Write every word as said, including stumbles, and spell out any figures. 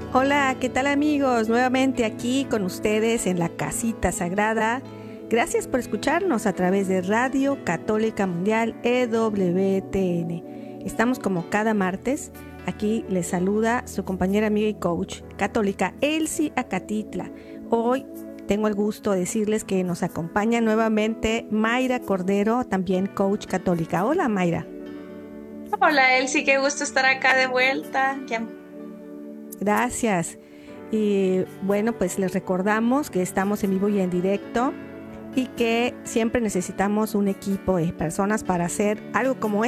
Hola, ¿qué tal amigos? Nuevamente aquí con ustedes en la Casita Sagrada. Gracias por escucharnos a través de Radio Católica Mundial E W T N. Estamos como cada martes. Aquí les saluda su compañera amiga y coach católica Elsie Acatitla. Hoy tengo el gusto de decirles que nos acompaña nuevamente Mayra Cordero, también coach católica. Hola Mayra. Hola Elsie, qué gusto estar acá de vuelta. Ya- Gracias. Y bueno, pues les recordamos que estamos en vivo y en directo y que siempre necesitamos un equipo de personas para hacer algo como